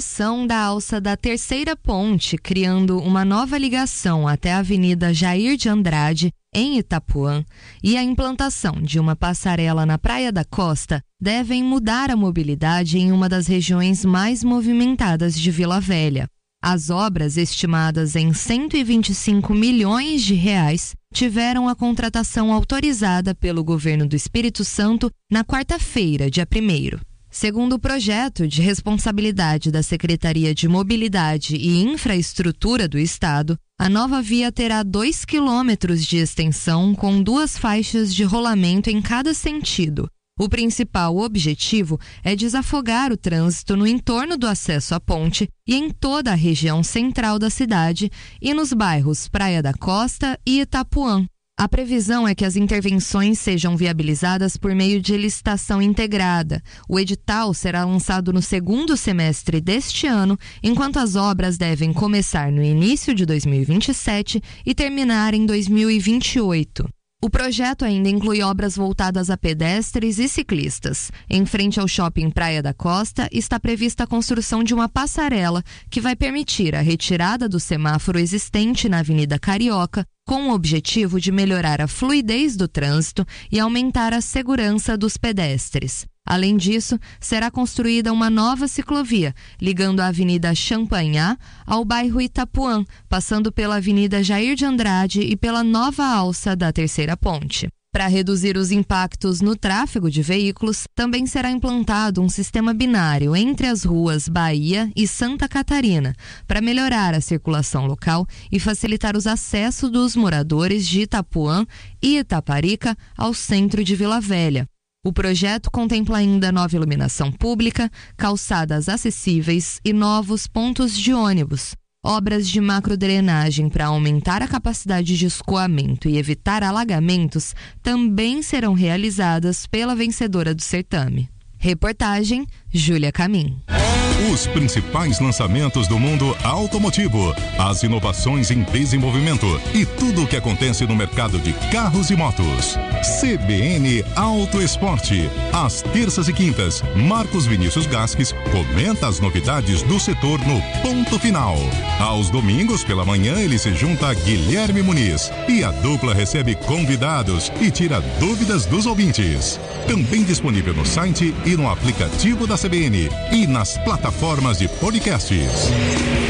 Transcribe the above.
ampliação da alça da Terceira Ponte, criando uma nova ligação até a Avenida Jair de Andrade, em Itapuã, e a implantação de uma passarela na Praia da Costa devem mudar a mobilidade em uma das regiões mais movimentadas de Vila Velha. As obras, estimadas em 125 milhões de reais, tiveram a contratação autorizada pelo governo do Espírito Santo na quarta-feira, dia 1º. Segundo o projeto de responsabilidade da Secretaria de Mobilidade e Infraestrutura do Estado, a nova via terá 2 quilômetros de extensão com 2 faixas de rolamento em cada sentido. O principal objetivo é desafogar o trânsito no entorno do acesso à ponte e em toda a região central da cidade e nos bairros Praia da Costa e Itapuã. A previsão é que as intervenções sejam viabilizadas por meio de licitação integrada. O edital será lançado no segundo semestre deste ano, enquanto as obras devem começar no início de 2027 e terminar em 2028. O projeto ainda inclui obras voltadas a pedestres e ciclistas. Em frente ao shopping Praia da Costa, está prevista a construção de uma passarela que vai permitir a retirada do semáforo existente na Avenida Carioca, com o objetivo de melhorar a fluidez do trânsito e aumentar a segurança dos pedestres. Além disso, será construída uma nova ciclovia, ligando a Avenida Champanhar ao bairro Itapuã, passando pela Avenida Jair de Andrade e pela nova alça da Terceira Ponte. Para reduzir os impactos no tráfego de veículos, também será implantado um sistema binário entre as ruas Bahia e Santa Catarina, para melhorar a circulação local e facilitar os acessos dos moradores de Itapuã e Itaparica ao centro de Vila Velha. O projeto contempla ainda nova iluminação pública, calçadas acessíveis e novos pontos de ônibus. Obras de macrodrenagem para aumentar a capacidade de escoamento e evitar alagamentos também serão realizadas pela vencedora do certame. Reportagem, Júlia Camin. Os principais lançamentos do mundo automotivo, as inovações em desenvolvimento e tudo o que acontece no mercado de carros e motos. CBN Auto Esporte. Às terças e quintas, Marcos Vinícius Gasques comenta as novidades do setor no Ponto Final. Aos domingos pela manhã ele se junta a Guilherme Muniz e a dupla recebe convidados e tira dúvidas dos ouvintes. Também disponível no site e no aplicativo da CBN e nas plataformas de podcasts.